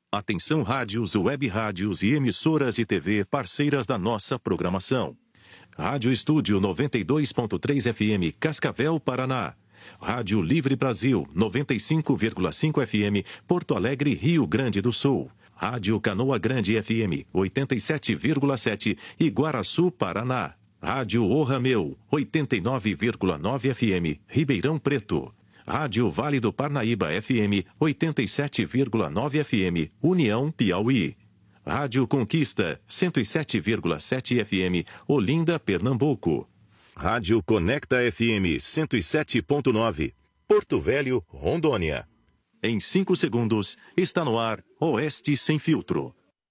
Atenção rádios, web rádios e emissoras de TV parceiras da nossa programação. Rádio Estúdio 92.3 FM, Cascavel, Paraná. Rádio Livre Brasil, 95,5 FM, Porto Alegre, Rio Grande do Sul. Rádio Canoa Grande FM, 87,7, Iguaraçu, Paraná. Rádio O Rameu, 89,9 FM, Ribeirão Preto. Rádio Vale do Parnaíba FM, 87,9 FM, União, Piauí. Rádio Conquista, 107,7 FM, Olinda, Pernambuco. Rádio Conecta FM, 107,9, Porto Velho, Rondônia. Em 5 segundos, está no ar Oeste Sem Filtro.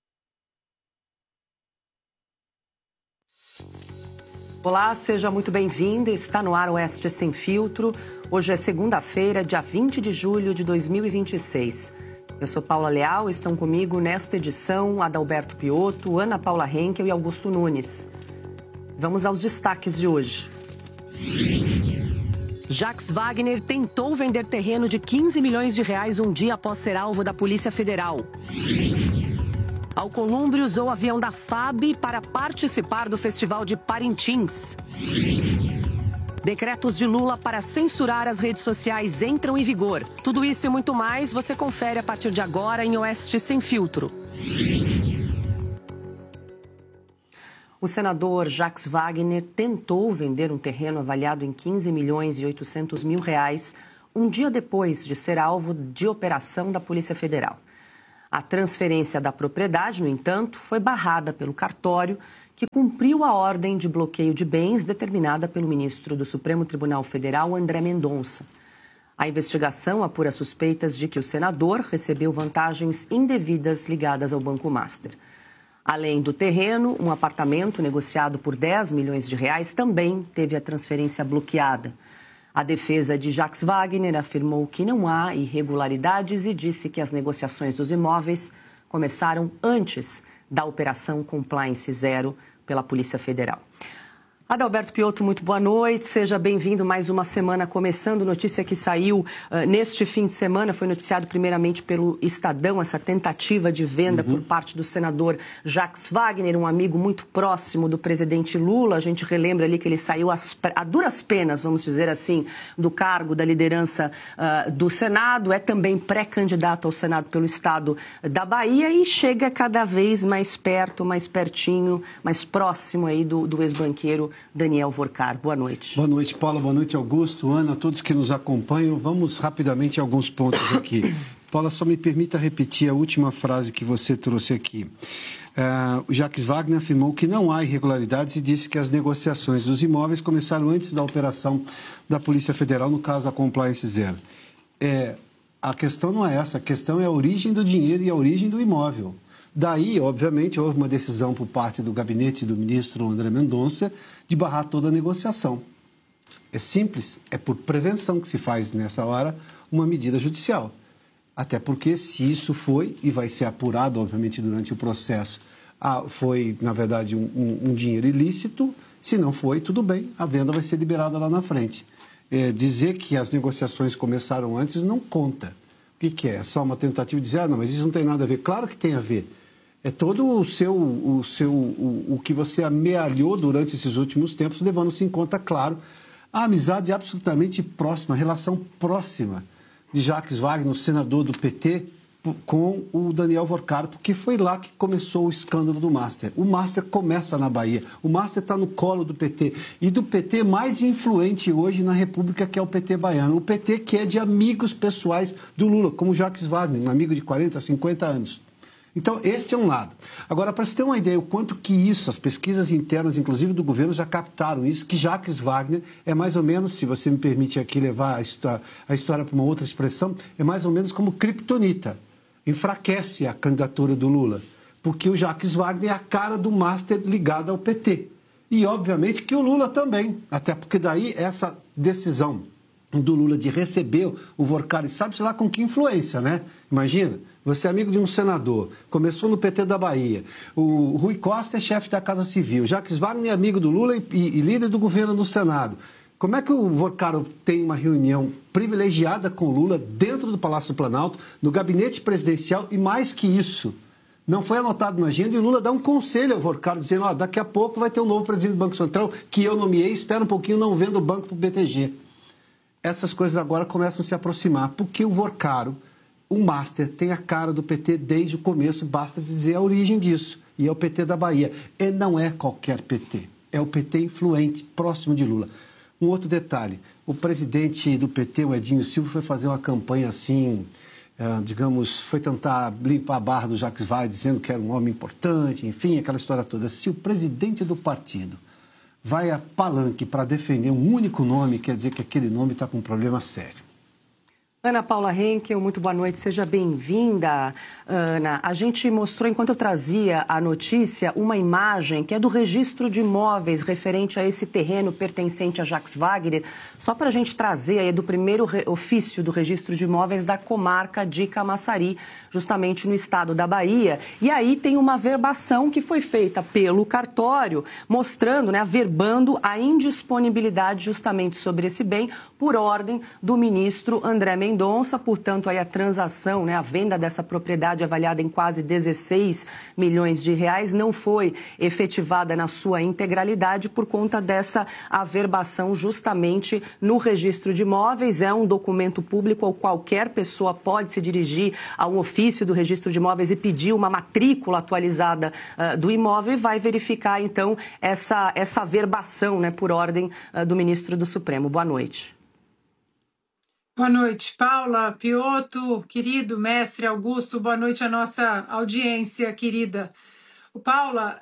Olá, seja muito bem-vindo. Está no ar Oeste Sem Filtro. Hoje é segunda-feira, dia 20 de julho de 2026. Eu sou Paula Leal, estão comigo nesta edição Adalberto Piotto, Ana Paula Henkel e Augusto Nunes. Vamos aos destaques de hoje. Jacques Wagner tentou vender terreno de 15 milhões de reais um dia após ser alvo da Polícia Federal. Alcolumbre usou o avião da FAB para participar do Festival de Parintins. Decretos de Lula para censurar as redes sociais entram em vigor. Tudo isso e muito mais você confere a partir de agora em Oeste Sem Filtro. O senador Jacques Wagner tentou vender um terreno avaliado em 15 milhões e 800 mil reais um dia depois de ser alvo de operação da Polícia Federal. A transferência da propriedade, no entanto, foi barrada pelo cartório, que cumpriu a ordem de bloqueio de bens determinada pelo ministro do Supremo Tribunal Federal, André Mendonça. A investigação apura suspeitas de que o senador recebeu vantagens indevidas ligadas ao Banco Master. Além do terreno, um apartamento negociado por 10 milhões de reais também teve a transferência bloqueada. A defesa de Jacques Wagner afirmou que não há irregularidades e disse que as negociações dos imóveis começaram antes da Operação Compliance Zero pela Polícia Federal. Adalberto Piotto, muito boa noite, seja bem-vindo. Mais uma semana começando, notícia que saiu neste fim de semana, foi noticiado primeiramente pelo Estadão, essa tentativa de venda por parte do senador Jacques Wagner, um amigo muito próximo do presidente Lula. A gente relembra ali que ele saiu a duras penas, vamos dizer assim, do cargo da liderança do Senado, é também pré-candidato ao Senado pelo estado da Bahia e chega cada vez mais perto, mais pertinho, mais próximo aí do ex-banqueiro Daniel Vorcar. Boa noite. Boa noite, Paula. Boa noite, Augusto, Ana, todos que nos acompanham. Vamos rapidamente a alguns pontos aqui. Paula, só me permita repetir a última frase que você trouxe aqui. O Jacques Wagner afirmou que não há irregularidades e disse que as negociações dos imóveis começaram antes da operação da Polícia Federal, no caso a Compliance Zero. A questão não é essa, a questão é a origem do dinheiro e a origem do imóvel. Daí, obviamente, houve uma decisão por parte do gabinete do ministro André Mendonça de barrar toda a negociação. É simples, é por prevenção que se faz nessa hora uma medida judicial. Até porque se isso foi, e vai ser apurado, obviamente, durante o processo, foi, na verdade, um dinheiro ilícito, se não foi, tudo bem, a venda vai ser liberada lá na frente. Dizer que as negociações começaram antes não conta. O que é? Só uma tentativa de dizer, não, mas isso não tem nada a ver. Claro que tem a ver. É todo o que você amealhou durante esses últimos tempos, levando-se em conta, claro, a amizade absolutamente próxima, a relação próxima de Jacques Wagner, o senador do PT, com o Daniel Vorcar, porque foi lá que começou o escândalo do Master. O Master começa na Bahia, o Master está no colo do PT, e do PT mais influente hoje na República, que é o PT baiano. O PT que é de amigos pessoais do Lula, como Jacques Wagner, um amigo de 40, 50 anos. Então, este é um lado. Agora, para você ter uma ideia, o quanto que isso, as pesquisas internas, inclusive do governo, já captaram isso, que Jacques Wagner é mais ou menos, se você me permite aqui levar a história para uma outra expressão, é mais ou menos como criptonita. Enfraquece a candidatura do Lula, porque o Jacques Wagner é a cara do Master ligado ao PT. E, obviamente, que o Lula também, até porque daí essa decisão do Lula de receber o Vorcar, e sabe-se lá com que influência, né? Imagina, você é amigo de um senador, começou no PT da Bahia, o Rui Costa é chefe da Casa Civil, Jacques Wagner é amigo do Lula e líder do governo no Senado. Como é que o Vorcar tem uma reunião privilegiada com Lula dentro do Palácio do Planalto, no gabinete presidencial e mais que isso. Não foi anotado na agenda e Lula dá um conselho ao Vorcaro, dizendo, daqui a pouco vai ter um novo presidente do Banco Central, que eu nomeei, espera um pouquinho, não vendo o banco para o BTG. Essas coisas agora começam a se aproximar, porque o Vorcaro, o Master, tem a cara do PT desde o começo, basta dizer a origem disso, e é o PT da Bahia. E não é qualquer PT, é o PT influente, próximo de Lula. Um outro detalhe, o presidente do PT, o Edinho Silva, foi fazer uma campanha assim... digamos, foi tentar limpar a barra do Jacques Wagner, dizendo que era um homem importante, enfim, aquela história toda. Se o presidente do partido vai a palanque para defender um único nome, quer dizer que aquele nome está com um problema sério. Ana Paula Henkel, muito boa noite, seja bem-vinda. Ana, a gente mostrou, enquanto eu trazia a notícia, uma imagem que é do registro de imóveis referente a esse terreno pertencente a Jacques Wagner, só para a gente trazer aí do primeiro ofício do registro de imóveis da comarca de Camaçari, justamente no estado da Bahia. E aí tem uma verbação que foi feita pelo cartório, mostrando, averbando a indisponibilidade justamente sobre esse bem por ordem do ministro André Mendonça, portanto, aí a transação, a venda dessa propriedade avaliada em quase 16 milhões de reais não foi efetivada na sua integralidade por conta dessa averbação justamente no registro de imóveis. É um documento público ao qual qualquer pessoa pode se dirigir a um ofício do registro de imóveis e pedir uma matrícula atualizada do imóvel e vai verificar, então, essa averbação, por ordem do ministro do Supremo. Boa noite. Boa noite, Paula, Piotto, querido mestre Augusto, boa noite à nossa audiência querida. Paula,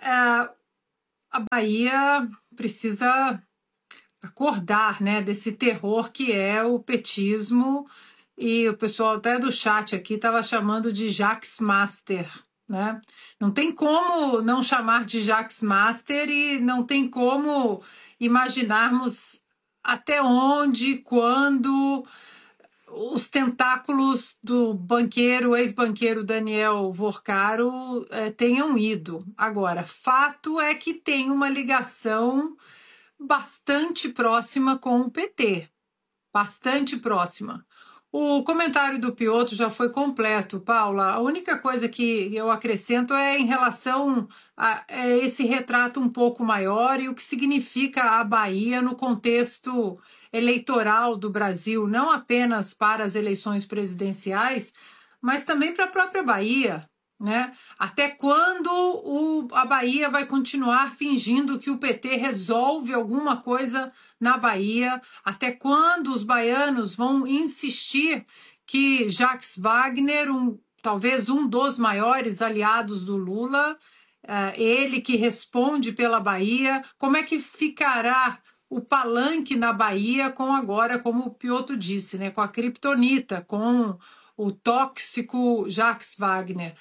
a Bahia precisa acordar, desse terror que é o petismo, e o pessoal até do chat aqui estava chamando de Jacques Master, Não tem como não chamar de Jacques Master e não tem como imaginarmos até onde, quando... os tentáculos do ex-banqueiro Daniel Vorcaro tenham ido. Agora, fato é que tem uma ligação bastante próxima com o PT, bastante próxima. O comentário do Piotto já foi completo, Paula. A única coisa que eu acrescento é em relação a esse retrato um pouco maior e o que significa a Bahia no contexto eleitoral do Brasil, não apenas para as eleições presidenciais, mas também para a própria Bahia. Até quando a Bahia vai continuar fingindo que o PT resolve alguma coisa na Bahia? Até quando os baianos vão insistir que Jacques Wagner, talvez um dos maiores aliados do Lula, ele que responde pela Bahia, como é que ficará o palanque na Bahia agora, como o Piotto disse, com a criptonita, com o tóxico Jacques Wagner?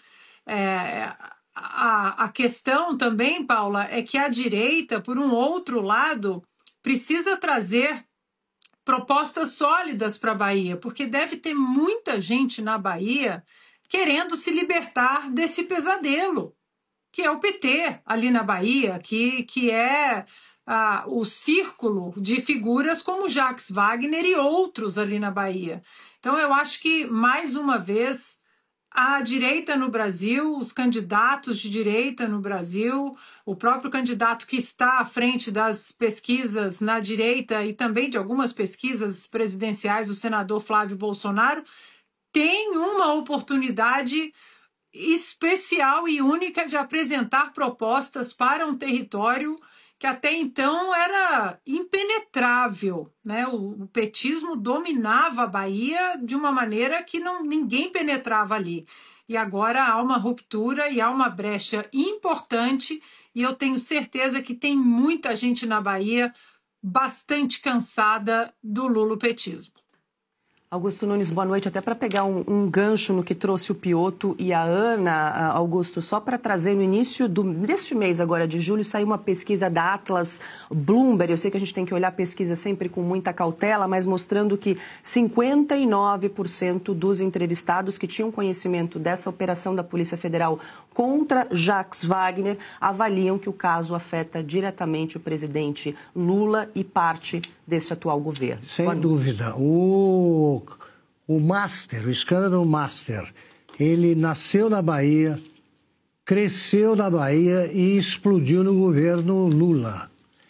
A questão também, Paula, é que a direita, por um outro lado, precisa trazer propostas sólidas para a Bahia, porque deve ter muita gente na Bahia querendo se libertar desse pesadelo, que é o PT ali na Bahia, que é o círculo de figuras como Jacques Wagner e outros ali na Bahia. Então, eu acho que, mais uma vez, a direita no Brasil, os candidatos de direita no Brasil, o próprio candidato que está à frente das pesquisas na direita e também de algumas pesquisas presidenciais, o senador Flávio Bolsonaro, tem uma oportunidade especial e única de apresentar propostas para um território que até então era impenetrável, O petismo dominava a Bahia de uma maneira que ninguém penetrava ali. E agora há uma ruptura e há uma brecha importante, e eu tenho certeza que tem muita gente na Bahia bastante cansada do lulopetismo. Augusto Nunes, boa noite. Até para pegar um gancho no que trouxe o Piotto e a Ana, Augusto, só para trazer no início deste mês agora de julho, saiu uma pesquisa da Atlas Bloomberg. Eu sei que a gente tem que olhar a pesquisa sempre com muita cautela, mas mostrando que 59% dos entrevistados que tinham conhecimento dessa operação da Polícia Federal contra Jacques Wagner avaliam que o caso afeta diretamente o presidente Lula e parte desse atual governo. Sem dúvida. O escândalo Master, ele nasceu na Bahia, cresceu na Bahia e explodiu no governo Lula.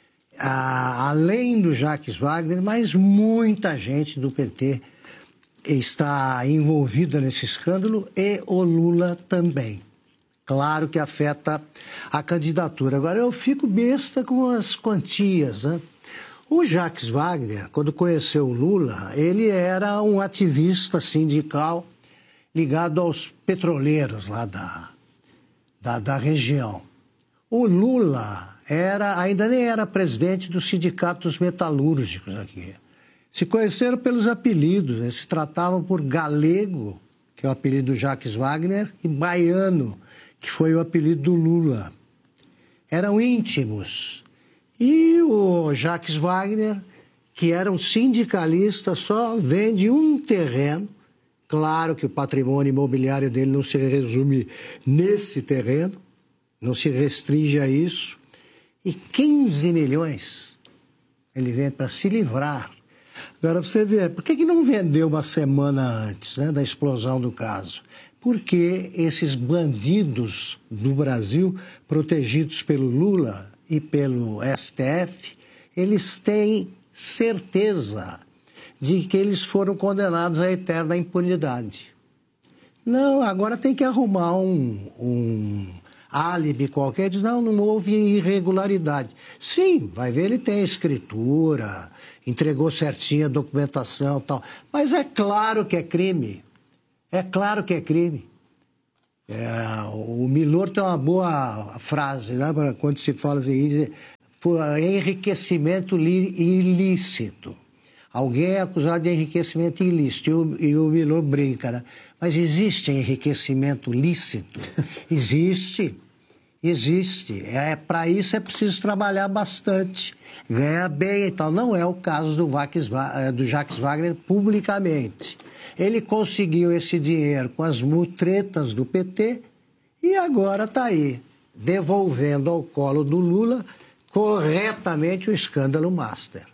Além do Jacques Wagner, mas muita gente do PT está envolvida nesse escândalo e o Lula também. Claro que afeta a candidatura. Agora, eu fico besta com as quantias, né? O Jacques Wagner, quando conheceu o Lula, ele era um ativista sindical ligado aos petroleiros lá da região. O Lula ainda nem era presidente do Sindicato dos Metalúrgicos aqui. Se conheceram pelos apelidos, eles se tratavam por Galego, que é o apelido do Jacques Wagner, e Baiano, que foi o apelido do Lula. Eram íntimos. E o Jacques Wagner, que era um sindicalista, só vende um terreno. Claro que o patrimônio imobiliário dele não se resume nesse terreno, não se restringe a isso. E 15 milhões ele vende para se livrar. Agora, você vê, por que não vendeu uma semana antes, né, da explosão do caso? Porque esses bandidos do Brasil, protegidos pelo Lula e pelo STF, eles têm certeza de que eles foram condenados à eterna impunidade. Não, agora tem que arrumar um álibi qualquer, diz, não houve irregularidade. Sim, vai ver, ele tem escritura, entregou certinho a documentação e tal, mas é claro que é crime. É claro que é crime. O Milor tem uma boa frase, né, quando se fala assim, enriquecimento ilícito. Alguém é acusado de enriquecimento ilícito e o Milor brinca, né? Mas existe enriquecimento lícito? Existe. Para isso é preciso trabalhar bastante, ganhar bem e tal. Não é o caso do Jacques Wagner publicamente. Ele conseguiu esse dinheiro com as mutretas do PT e agora está aí, devolvendo ao colo do Lula corretamente o escândalo Master.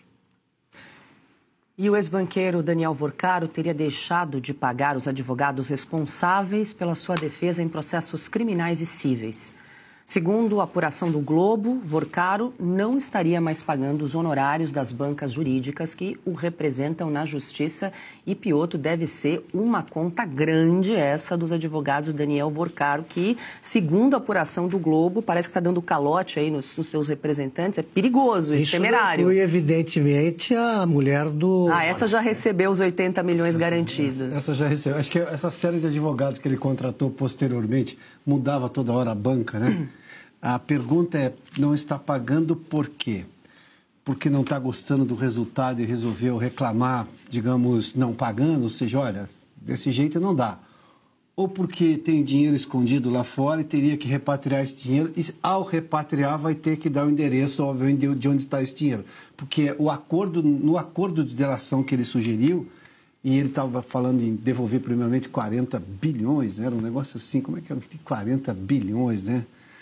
E o ex-banqueiro Daniel Vorcaro teria deixado de pagar os advogados responsáveis pela sua defesa em processos criminais e cíveis. Segundo a apuração do Globo, Vorcaro não estaria mais pagando os honorários das bancas jurídicas que o representam na justiça e Piotto deve ser uma conta grande essa dos advogados Daniel Vorcaro, que, segundo a apuração do Globo, parece que está dando calote aí nos seus representantes. É perigoso, isso temerário. Isso inclui, evidentemente, a mulher do... essa já recebeu os 80 milhões garantidos. Essa já recebeu. Acho que essa série de advogados que ele contratou posteriormente mudava toda hora a banca, né? A pergunta é, não está pagando por quê? Porque não está gostando do resultado e resolveu reclamar, digamos, não pagando? Ou seja, olha, desse jeito não dá. Ou porque tem dinheiro escondido lá fora e teria que repatriar esse dinheiro e ao repatriar vai ter que dar o endereço, obviamente, de onde está esse dinheiro. Porque no acordo de delação que ele sugeriu, e ele estava falando em devolver primeiramente 40 bilhões, né? Era um negócio assim, como é que é? 40 bilhões, né?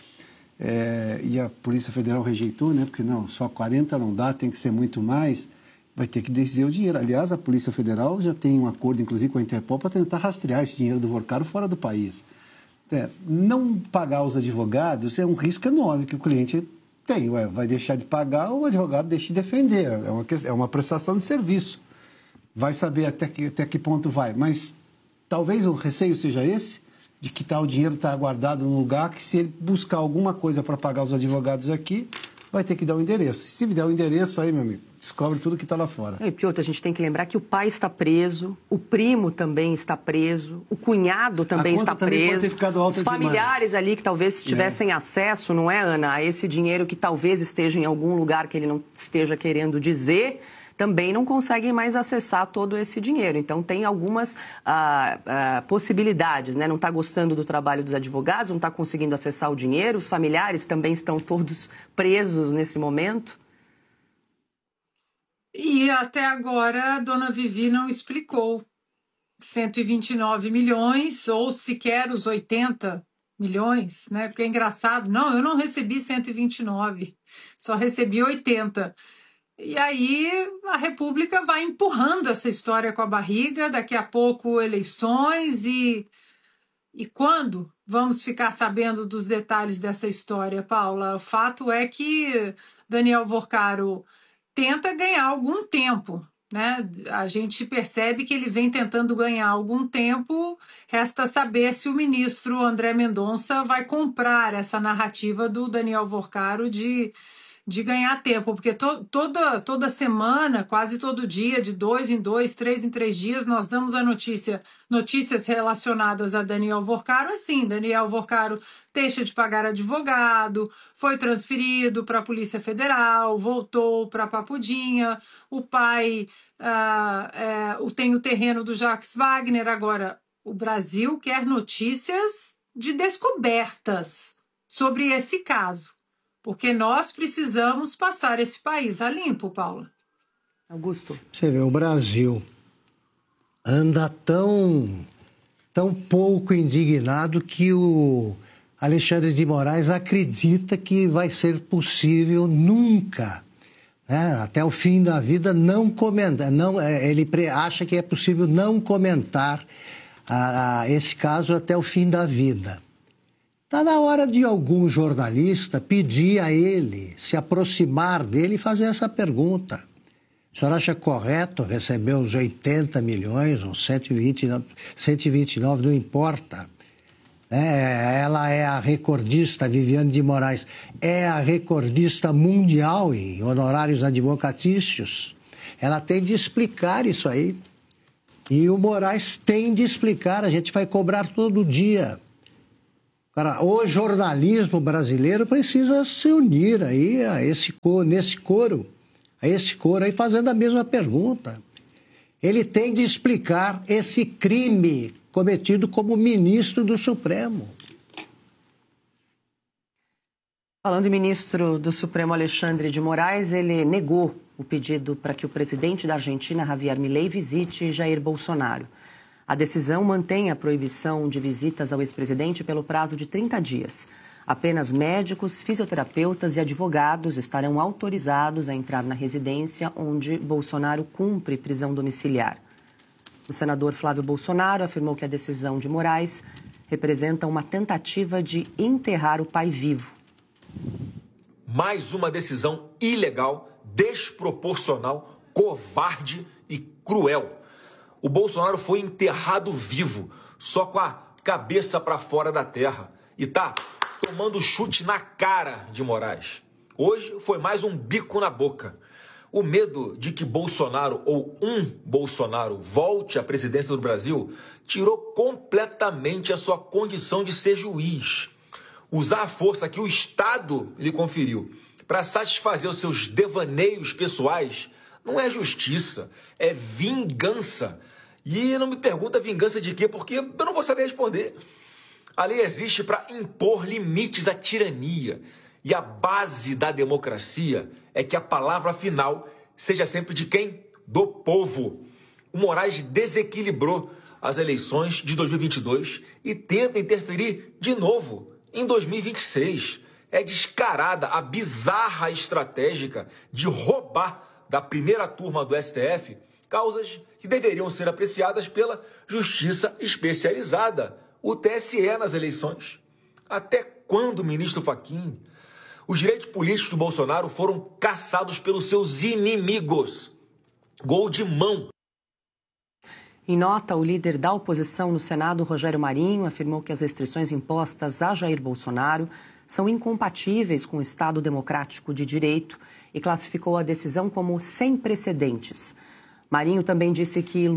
E a Polícia Federal rejeitou, né? Porque não, só 40 não dá, tem que ser muito mais, vai ter que dizer o dinheiro. Aliás, a Polícia Federal já tem um acordo, inclusive, com a Interpol para tentar rastrear esse dinheiro do Vorcaro fora do país. Não pagar os advogados é um risco enorme que o cliente tem. Vai deixar de pagar ou o advogado deixa de defender. É uma prestação de serviço. Vai saber até que ponto vai. Mas talvez o receio seja esse, de que o dinheiro está guardado num lugar que, se ele buscar alguma coisa para pagar os advogados aqui, vai ter que dar o endereço. Se der o endereço, aí, meu amigo, descobre tudo que está lá fora. E, Piotto, a gente tem que lembrar que o pai está preso, o primo também está preso, o cunhado também está preso, os familiares ali que talvez tivessem acesso, não é, Ana, a esse dinheiro que talvez esteja em algum lugar que ele não esteja querendo dizer, também não conseguem mais acessar todo esse dinheiro. Então, tem algumas possibilidades, né? Não está gostando do trabalho dos advogados, não está conseguindo acessar o dinheiro, os familiares também estão todos presos nesse momento. E até agora a dona Vivi não explicou 129 milhões ou sequer os 80 milhões, né? Porque é engraçado. Não, eu não recebi 129, só recebi 80. E aí a República vai empurrando essa história com a barriga, daqui a pouco eleições e quando vamos ficar sabendo dos detalhes dessa história, Paula? O fato é que Daniel Vorcaro tenta ganhar algum tempo, né? A gente percebe que ele vem tentando ganhar algum tempo, resta saber se o ministro André Mendonça vai comprar essa narrativa do Daniel Vorcaro de ganhar tempo, porque toda semana, quase todo dia, de 2 em 2, 3 em 3 dias, nós damos notícias relacionadas a Daniel Vorcaro, assim, Daniel Vorcaro deixa de pagar advogado, foi transferido para a Polícia Federal, voltou para Papudinha, o pai tem o terreno do Jacques Wagner. Agora, o Brasil quer notícias de descobertas sobre esse caso, porque nós precisamos passar esse país a limpo, Paula. Augusto. Você vê, o Brasil anda tão pouco indignado que o Alexandre de Moraes acredita que vai ser possível nunca, né, até o fim da vida, não comentar. Ele acha que é possível não comentar esse caso até o fim da vida. Está na hora de algum jornalista pedir a ele, se aproximar dele e fazer essa pergunta. O senhor acha correto receber os 80 milhões ou 129, não importa? Ela é a recordista, Viviane de Moraes, é a recordista mundial em honorários advocatícios. Ela tem de explicar isso aí. E o Moraes tem de explicar, a gente vai cobrar todo dia. Cara, o jornalismo brasileiro precisa se unir aí nesse coro aí fazendo a mesma pergunta. Ele tem de explicar esse crime cometido como ministro do Supremo. Falando em ministro do Supremo Alexandre de Moraes, ele negou o pedido para que o presidente da Argentina, Javier Milei, visite Jair Bolsonaro. A decisão mantém a proibição de visitas ao ex-presidente pelo prazo de 30 dias. Apenas médicos, fisioterapeutas e advogados estarão autorizados a entrar na residência onde Bolsonaro cumpre prisão domiciliar. O senador Flávio Bolsonaro afirmou que a decisão de Moraes representa uma tentativa de enterrar o pai vivo. Mais uma decisão ilegal, desproporcional, covarde e cruel. O Bolsonaro foi enterrado vivo, só com a cabeça para fora da terra. E tá tomando chute na cara de Moraes. Hoje foi mais um bico na boca. O medo de que Bolsonaro ou um Bolsonaro volte à presidência do Brasil tirou completamente a sua condição de ser juiz. Usar a força que o Estado lhe conferiu para satisfazer os seus devaneios pessoais não é justiça, é vingança. E não me pergunta vingança de quê, porque eu não vou saber responder. A lei existe para impor limites à tirania. E a base da democracia é que a palavra final seja sempre de quem? Do povo. O Moraes desequilibrou as eleições de 2022 e tenta interferir de novo em 2026. É descarada a bizarra estratégia de roubar da primeira turma do STF causas que deveriam ser apreciadas pela Justiça Especializada, o TSE, nas eleições. Até quando, ministro Fachin? Os direitos políticos do Bolsonaro foram caçados pelos seus inimigos. Gol de mão. Em nota, o líder da oposição no Senado, Rogério Marinho, afirmou que as restrições impostas a Jair Bolsonaro são incompatíveis com o Estado democrático de direito e classificou a decisão como sem precedentes. Marinho também disse que o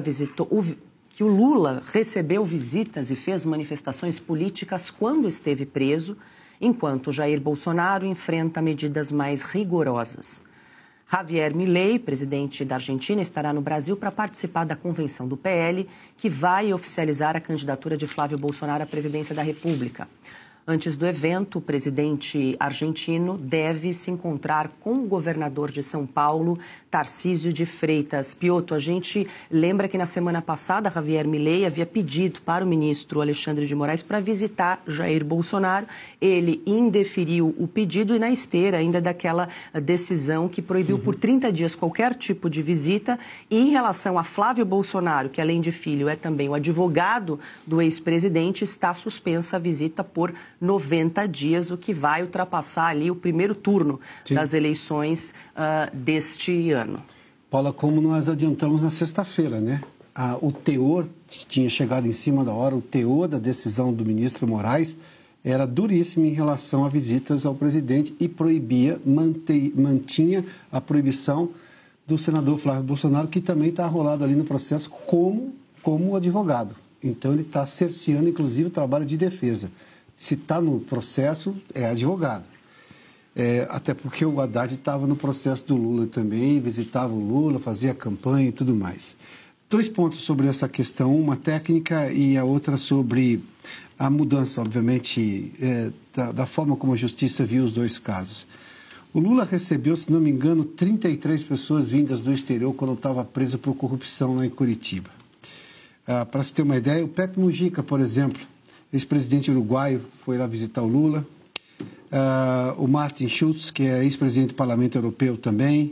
Lula recebeu visitas e fez manifestações políticas quando esteve preso, enquanto Jair Bolsonaro enfrenta medidas mais rigorosas. Javier Milei, presidente da Argentina, estará no Brasil para participar da convenção do PL, que vai oficializar a candidatura de Flávio Bolsonaro à presidência da República. Antes do evento, o presidente argentino deve se encontrar com o governador de São Paulo, Tarcísio de Freitas. Piotr, a gente lembra que na semana passada, Javier Milei havia pedido para o ministro Alexandre de Moraes para visitar Jair Bolsonaro. Ele indeferiu o pedido e na esteira ainda daquela decisão que proibiu por 30 dias qualquer tipo de visita. E em relação a Flávio Bolsonaro, que além de filho é também o advogado do ex-presidente, está suspensa a visita por 90 dias, o que vai ultrapassar ali o primeiro turno das eleições deste ano. Paula, como nós adiantamos na sexta-feira, né? O teor tinha chegado em cima da hora, o teor da decisão do ministro Moraes era duríssimo em relação a visitas ao presidente e mantinha a proibição do senador Flávio Bolsonaro, que também está arrolado ali no processo como advogado. Então, ele está cerceando, inclusive, o trabalho de defesa. Se está no processo, é advogado. Até porque o Haddad estava no processo do Lula também, visitava o Lula, fazia campanha e tudo mais. 2 pontos sobre essa questão, uma técnica e a outra sobre a mudança, obviamente, da forma como a Justiça viu os 2 casos. O Lula recebeu, se não me engano, 33 pessoas vindas do exterior quando estava preso por corrupção lá em Curitiba. Para se ter uma ideia, o Pepe Mujica, por exemplo, ex-presidente uruguaio, foi lá visitar o Lula. O Martin Schulz, que é ex-presidente do Parlamento Europeu também.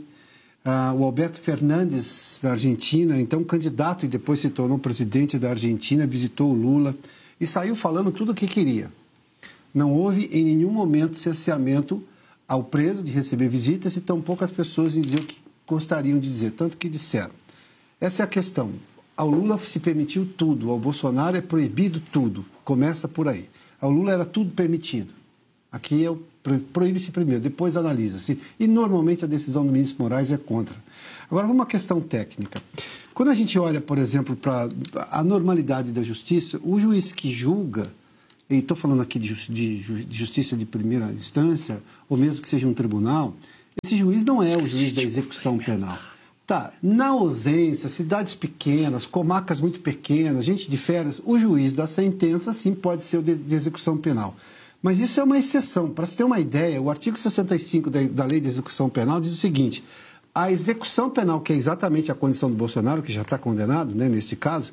O Alberto Fernandes, da Argentina, então candidato e depois se tornou presidente da Argentina, visitou o Lula e saiu falando tudo o que queria. Não houve em nenhum momento cerceamento ao preso de receber visitas e tão poucas pessoas diziam o que gostariam de dizer, tanto que disseram. Essa é a questão. Ao Lula se permitiu tudo, ao Bolsonaro é proibido tudo. Começa por aí. Ao Lula era tudo permitido. Aqui proíbe-se primeiro, depois analisa-se. E normalmente a decisão do ministro Moraes é contra. Agora, vamos à questão técnica. Quando a gente olha, por exemplo, para a normalidade da justiça, o juiz que julga, e estou falando aqui de justiça de primeira instância, ou mesmo que seja um tribunal, esse juiz não é o juiz da execução penal. Tá, na ausência, cidades pequenas, comarcas muito pequenas, gente de férias, o juiz da sentença, sim, pode ser o de execução penal. Mas isso é uma exceção. Para se ter uma ideia, o artigo 65 da Lei de Execução Penal diz o seguinte: a execução penal, que é exatamente a condição do Bolsonaro, que já está condenado, né, nesse caso,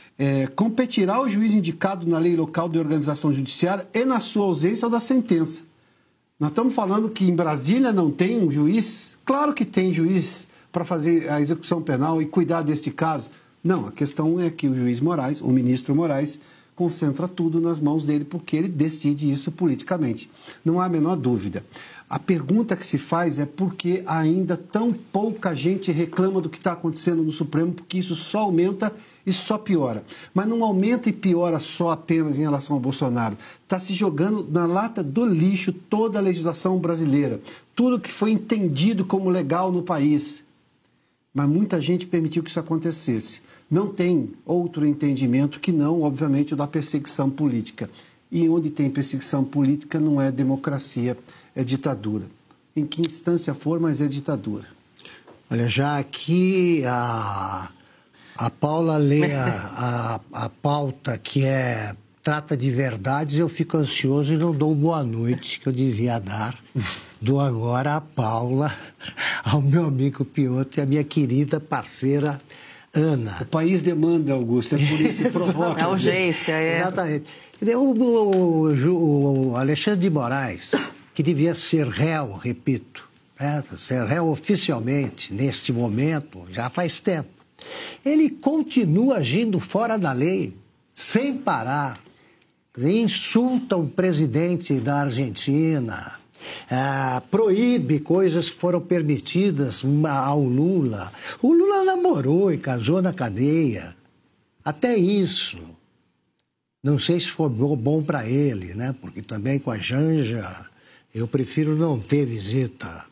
competirá ao juiz indicado na lei local de organização judiciária e na sua ausência ou da sentença. Nós estamos falando que em Brasília não tem um juiz? Claro que tem juiz para fazer a execução penal e cuidar deste caso. Não, a questão é que o juiz Moraes, o ministro Moraes, concentra tudo nas mãos dele porque ele decide isso politicamente. Não há a menor dúvida. A pergunta que se faz é por que ainda tão pouca gente reclama do que está acontecendo no Supremo, porque isso só aumenta e só piora. Mas não aumenta e piora só apenas em relação ao Bolsonaro. Está se jogando na lata do lixo toda a legislação brasileira, tudo que foi entendido como legal no país. Mas muita gente permitiu que isso acontecesse. Não tem outro entendimento que não, obviamente, o da perseguição política. E onde tem perseguição política não é democracia, é ditadura. Em que instância for, mas é ditadura. Olha, já aqui a Paula lê a pauta que trata de verdades, eu fico ansioso e não dou boa noite, que eu devia dar. Dou agora a Paula, ao meu amigo Piotr e a minha querida parceira Ana. O país demanda, Augusto, é por isso que provoca. É urgência, Exatamente. O Alexandre de Moraes, que devia ser réu, repito, ser réu oficialmente, neste momento, já faz tempo, ele continua agindo fora da lei, sem parar. Insulta o presidente da Argentina, proíbe coisas que foram permitidas ao Lula. O Lula namorou e casou na cadeia. Até isso. Não sei se foi bom para ele, né? Porque também com a Janja eu prefiro não ter visita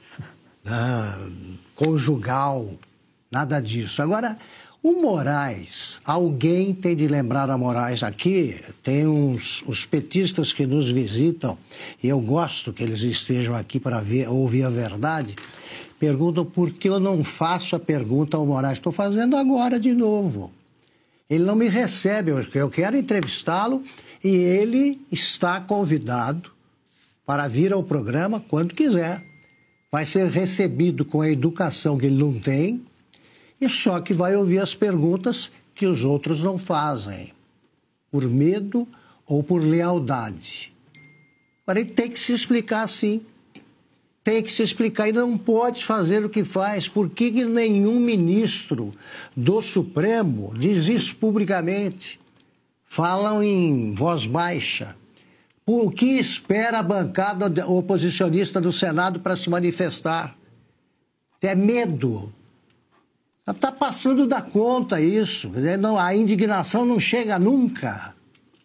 conjugal, nada disso. Agora, o Moraes, alguém tem de lembrar a Moraes aqui, tem os petistas que nos visitam, e eu gosto que eles estejam aqui para ouvir a verdade, perguntam por que eu não faço a pergunta ao Moraes. Estou fazendo agora de novo. Ele não me recebe, eu quero entrevistá-lo e ele está convidado para vir ao programa quando quiser. Vai ser recebido com a educação que ele não tem e só que vai ouvir as perguntas que os outros não fazem, por medo ou por lealdade. Agora ele tem que se explicar sim. Tem que se explicar e não pode fazer o que faz. Por que nenhum ministro do Supremo diz isso publicamente? Falam em voz baixa. O que espera a bancada oposicionista do Senado para se manifestar? É medo. Está passando da conta isso. A indignação não chega nunca.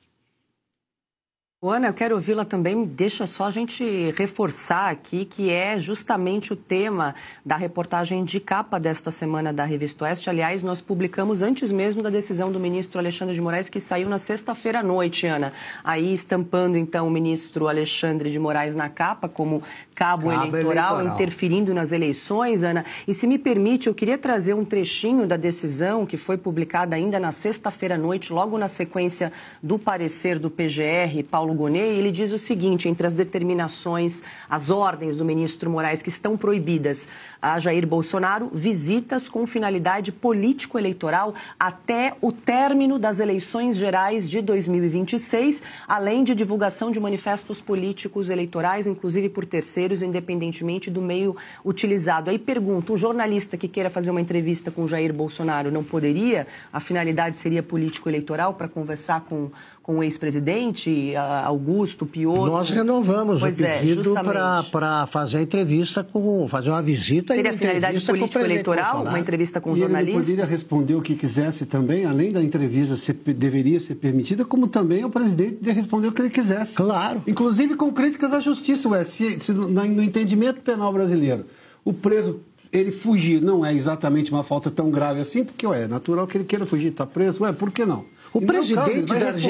Ana, eu quero ouvi-la também, deixa só a gente reforçar aqui que é justamente o tema da reportagem de capa desta semana da Revista Oeste. Aliás, nós publicamos antes mesmo da decisão do ministro Alexandre de Moraes, que saiu na sexta-feira à noite, Ana. Aí estampando, então, o ministro Alexandre de Moraes na capa como cabo eleitoral, interferindo nas eleições, Ana. E se me permite, eu queria trazer um trechinho da decisão que foi publicada ainda na sexta-feira à noite, logo na sequência do parecer do PGR, Paulo Gonet, e ele diz o seguinte, entre as determinações, as ordens do ministro Moraes que estão proibidas a Jair Bolsonaro, visitas com finalidade político-eleitoral até o término das eleições gerais de 2026, além de divulgação de manifestos políticos eleitorais, inclusive por terceiros, independentemente do meio utilizado. Aí pergunto, um jornalista que queira fazer uma entrevista com Jair Bolsonaro não poderia? A finalidade seria político-eleitoral para conversar com o ex-presidente, Augusto, Piotr? Nós renovamos o pedido para fazer a entrevista, fazer uma visita. Seria a finalidade político-eleitoral, uma entrevista com o jornalista? Ele poderia responder o que quisesse também, além da entrevista deveria ser permitida, como também o presidente de responder o que ele quisesse. Claro. Inclusive com críticas à justiça, se no entendimento penal brasileiro, o preso, ele fugir não é exatamente uma falta tão grave assim, porque é natural que ele queira fugir, está preso, por que não? O presidente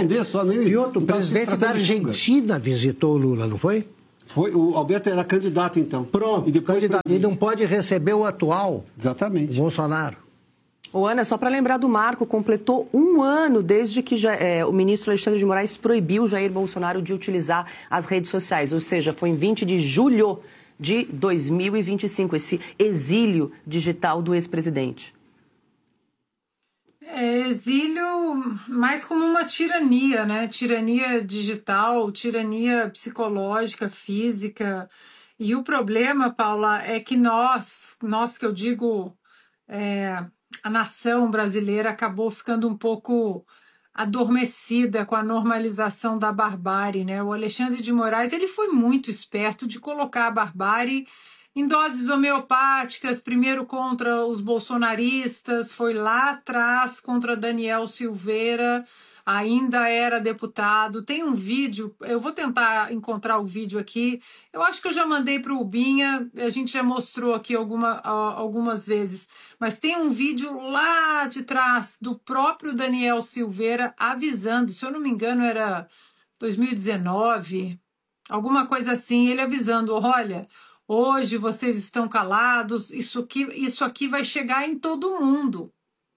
da Argentina visitou o Lula, não foi? Foi, o Alberto era candidato, então. Pronto, candidato. E não pode receber o atual. Exatamente. Bolsonaro. Ana, só para lembrar do marco, completou 1 ano desde que o ministro Alexandre de Moraes proibiu Jair Bolsonaro de utilizar as redes sociais, ou seja, foi em 20 de julho de 2025, esse exílio digital do ex-presidente. Exílio mais como uma tirania, né? Tirania digital, tirania psicológica, física. E o problema, Paula, é que nós que eu digo, a nação brasileira acabou ficando um pouco adormecida com a normalização da barbárie, né? O Alexandre de Moraes, ele foi muito esperto de colocar a barbárie em doses homeopáticas, primeiro contra os bolsonaristas, foi lá atrás contra Daniel Silveira, ainda era deputado. Tem um vídeo, eu vou tentar encontrar o vídeo aqui, eu acho que eu já mandei para o Ubinha, a gente já mostrou aqui algumas vezes, mas tem um vídeo lá de trás do próprio Daniel Silveira avisando, se eu não me engano era 2019, alguma coisa assim, ele avisando, olha, hoje vocês estão calados, isso aqui vai chegar em todo mundo.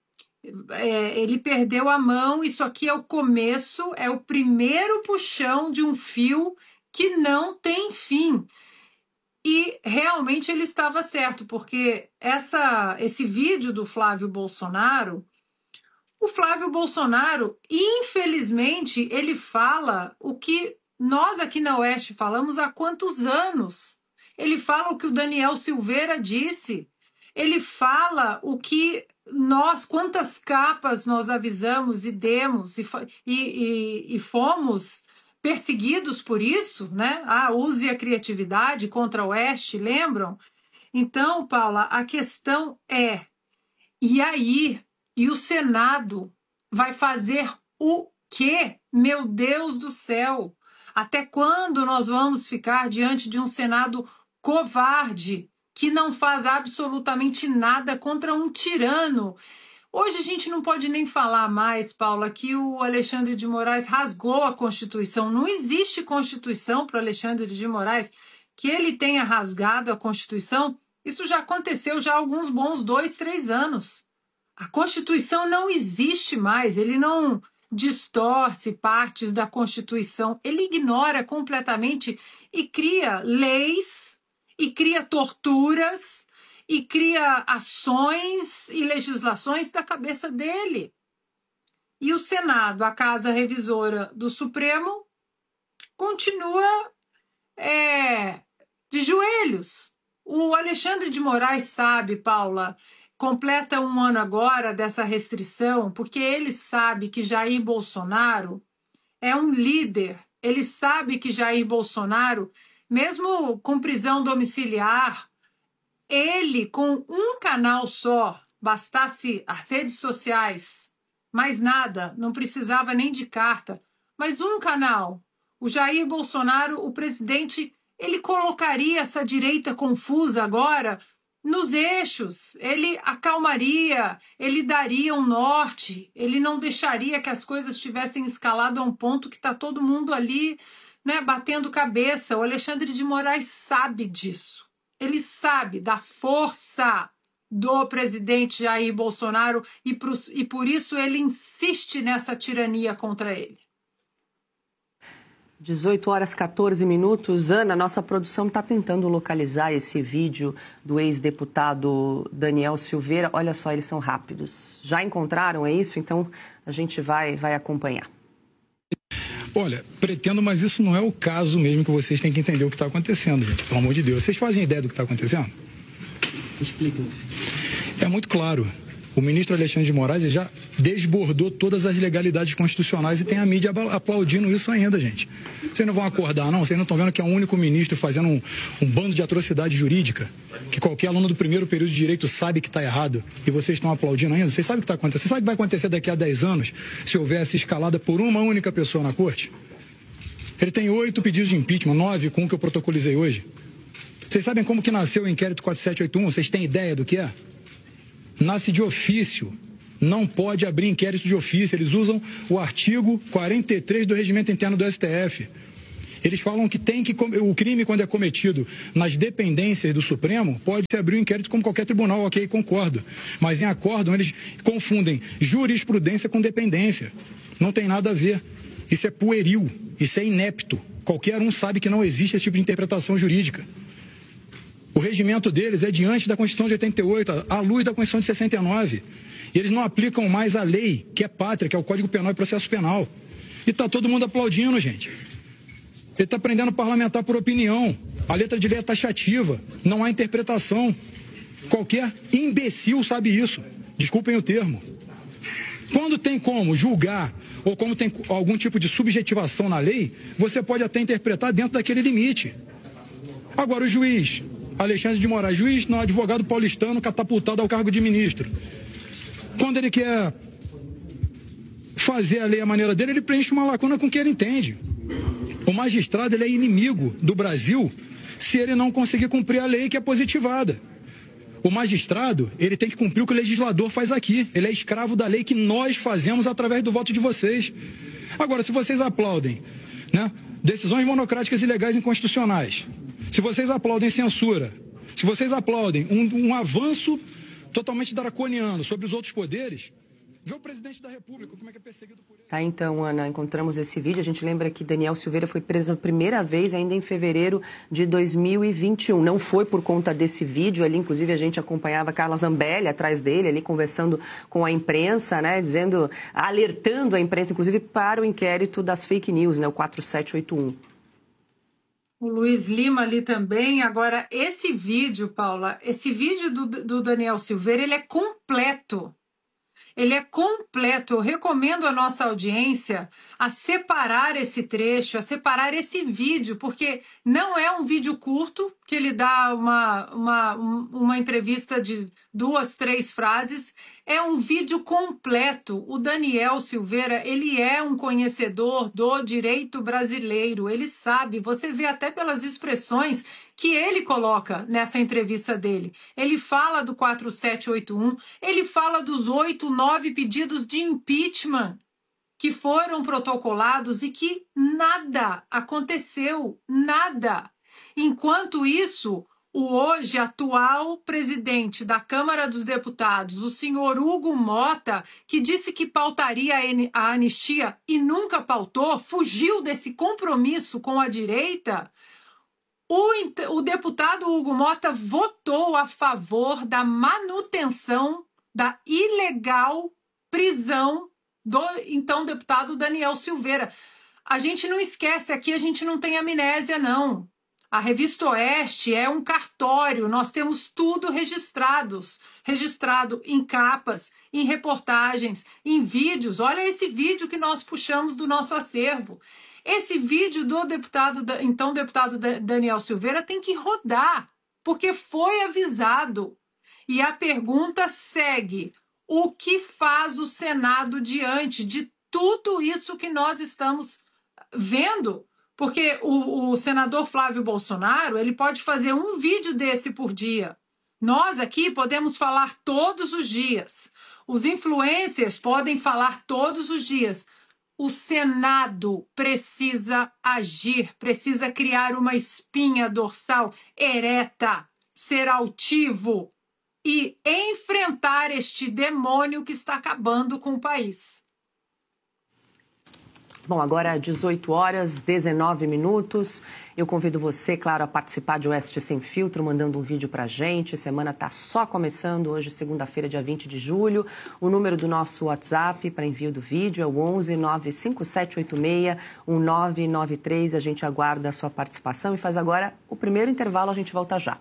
Ele perdeu a mão, isso aqui é o começo, é o primeiro puxão de um fio que não tem fim. E realmente ele estava certo, porque esse vídeo do Flávio Bolsonaro, o Flávio Bolsonaro, infelizmente, ele fala o que nós aqui na Oeste falamos há quantos anos? Ele fala o que o Daniel Silveira disse. Ele fala o que quantas capas nós avisamos e demos e fomos perseguidos por isso, né? Use a criatividade contra o Oeste, lembram? Então, Paula, a questão é, e aí? E o Senado vai fazer o quê? Meu Deus do céu! Até quando nós vamos ficar diante de um Senado covarde, que não faz absolutamente nada contra um tirano? Hoje a gente não pode nem falar mais, Paula, que o Alexandre de Moraes rasgou a Constituição. Não existe Constituição para o Alexandre de Moraes. Que ele tenha rasgado a Constituição, Isso já aconteceu já há alguns bons 2, 3 anos. A Constituição não existe mais, ele não distorce partes da Constituição, ele ignora completamente e cria leis, e cria torturas, e cria ações e legislações da cabeça dele. E o Senado, a Casa Revisora do Supremo, continua de joelhos. O Alexandre de Moraes sabe, Paula, completa um ano agora dessa restrição, porque ele sabe que Jair Bolsonaro é um líder. Ele sabe que Jair Bolsonaro, mesmo com prisão domiciliar, ele, com um canal só, bastasse as redes sociais, mais nada, não precisava nem de carta, mas um canal. O Jair Bolsonaro, o presidente, ele colocaria essa direita confusa agora nos eixos, ele acalmaria, ele daria um norte, ele não deixaria que as coisas tivessem escalado a um ponto que está todo mundo ali, né, batendo cabeça. O Alexandre de Moraes sabe disso. Ele sabe da força do presidente Jair Bolsonaro e por isso ele insiste nessa tirania contra ele. 18h14. Ana, nossa produção está tentando localizar esse vídeo do ex-deputado Daniel Silveira. Olha só, eles são rápidos. Já encontraram, é isso? Então a gente vai acompanhar. Olha, pretendo, mas isso não é o caso mesmo, que vocês têm que entender o que está acontecendo, gente. Pelo amor de Deus. Vocês fazem ideia do que está acontecendo? Explica. É muito claro. O ministro Alexandre de Moraes já desbordou todas as legalidades constitucionais e tem a mídia aplaudindo isso ainda, gente. Vocês não vão acordar, não? Vocês não estão vendo que é um único ministro fazendo um bando de atrocidade jurídica? Que qualquer aluno do primeiro período de direito sabe que está errado e vocês estão aplaudindo ainda? Vocês sabem o que está acontecendo? Vocês sabem o que vai acontecer daqui a 10 anos se houvesse escalada por uma única pessoa na corte? Ele tem 8 pedidos de impeachment, 9 com o que eu protocolizei hoje. Vocês sabem como que nasceu o inquérito 4781? Vocês têm ideia do que é? Nasce de ofício, não pode abrir inquérito de ofício. Eles usam o artigo 43 do Regimento Interno do STF. Eles falam que o crime, quando é cometido nas dependências do Supremo, pode-se abrir um inquérito como qualquer tribunal, ok, concordo. Mas em acórdão eles confundem jurisprudência com dependência. Não tem nada a ver. Isso é pueril, isso é inepto. Qualquer um sabe que não existe esse tipo de interpretação jurídica. O regimento deles é diante da Constituição de 88, à luz da Constituição de 69. E eles não aplicam mais a lei, que é pátria, que é o Código Penal e Processo Penal. E está todo mundo aplaudindo, gente. Ele está prendendo parlamentar por opinião. A letra de lei é taxativa, não há interpretação. Qualquer imbecil sabe isso. Desculpem o termo. Quando tem como julgar, ou como tem algum tipo de subjetivação na lei, você pode até interpretar dentro daquele limite. Agora o juiz Alexandre de Moraes, juiz, não, advogado paulistano catapultado ao cargo de ministro. Quando ele quer fazer a lei à maneira dele, ele preenche uma lacuna com o que ele entende. O magistrado, ele é inimigo do Brasil se ele não conseguir cumprir a lei que é positivada. O magistrado, ele tem que cumprir o que o legislador faz aqui. Ele é escravo da lei que nós fazemos através do voto de vocês. Agora, se vocês aplaudem, né, decisões monocráticas e ilegais inconstitucionais, se vocês aplaudem censura, se vocês aplaudem um avanço totalmente draconiano sobre os outros poderes, vê o presidente da República, como é que é perseguido por ele. Tá, então, Ana, encontramos esse vídeo. A gente lembra que Daniel Silveira foi preso a primeira vez ainda em fevereiro de 2021. Não foi por conta desse vídeo ali, inclusive a gente acompanhava a Carla Zambelli atrás dele, ali conversando com a imprensa, né, alertando a imprensa, inclusive, para o inquérito das fake news, né, o 4781. O Luiz Lima ali também. Agora, esse vídeo, Paula, esse vídeo do Daniel Silveira, ele é completo. Ele é completo. Eu recomendo à nossa audiência a separar esse trecho, a separar esse vídeo, porque não é um vídeo curto, que ele dá uma entrevista de 2, 3 frases. É um vídeo completo. O Daniel Silveira, ele é um conhecedor do direito brasileiro. Ele sabe, você vê até pelas expressões que ele coloca nessa entrevista dele. Ele fala do 4781, ele fala dos 8, 9 pedidos de impeachment que foram protocolados e que nada aconteceu, nada. Enquanto isso, o hoje atual presidente da Câmara dos Deputados, o senhor Hugo Mota, que disse que pautaria a anistia e nunca pautou, fugiu desse compromisso com a direita, o deputado Hugo Mota votou a favor da manutenção da ilegal prisão do então deputado Daniel Silveira. A gente não esquece aqui, a gente não tem amnésia, não. A Revista Oeste é um cartório, nós temos tudo registrado em capas, em reportagens, em vídeos. Olha esse vídeo que nós puxamos do nosso acervo. Esse vídeo do deputado Daniel Silveira tem que rodar, porque foi avisado. E a pergunta segue: o que faz o Senado diante de tudo isso que nós estamos vendo? Porque o senador Flávio Bolsonaro, ele pode fazer um vídeo desse por dia. Nós aqui podemos falar todos os dias. Os influencers podem falar todos os dias. O Senado precisa agir, precisa criar uma espinha dorsal ereta, ser altivo e enfrentar este demônio que está acabando com o país. Bom, agora 18h19. Eu convido você, claro, a participar de Oeste Sem Filtro, mandando um vídeo pra gente. A semana está só começando, hoje, segunda-feira, dia 20 de julho. O número do nosso WhatsApp para envio do vídeo é o 11 95786 1993. A gente aguarda a sua participação e faz agora o primeiro intervalo, a gente volta já.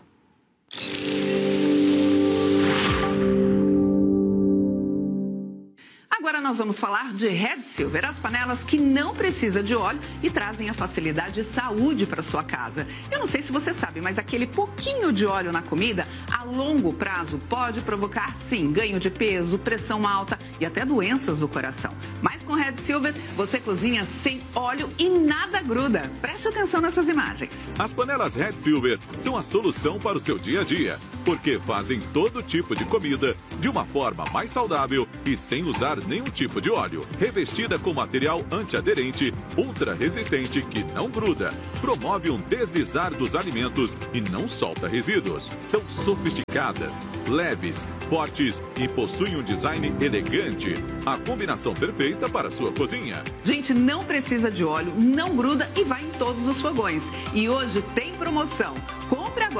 Agora nós vamos falar de Red Silver, as panelas que não precisam de óleo e trazem a facilidade e saúde para sua casa. Eu não sei se você sabe, mas aquele pouquinho de óleo na comida, a longo prazo, pode provocar, sim, ganho de peso, pressão alta e até doenças do coração. Mas com Red Silver, você cozinha sem óleo e nada gruda. Preste atenção nessas imagens. As panelas Red Silver são a solução para o seu dia a dia, porque fazem todo tipo de comida de uma forma mais saudável e sem usar nenhum tipo de óleo. Revestida com material antiaderente, ultra resistente que não gruda, promove um deslizar dos alimentos e não solta resíduos. São sofisticadas, leves, fortes e possuem um design elegante. A combinação perfeita para a sua cozinha. Gente, não precisa de óleo, não gruda e vai em todos os fogões. E hoje tem promoção. Compre agora.